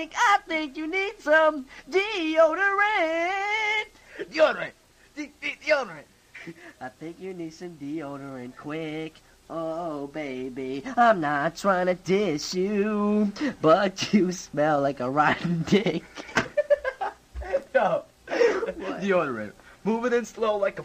think you need some deodorant. Deodorant. Deodorant. I think you need some deodorant quick. Oh, baby, I'm not trying to diss you, but you smell like a rotten dick. Yo. Deodorant. Move it in slow like a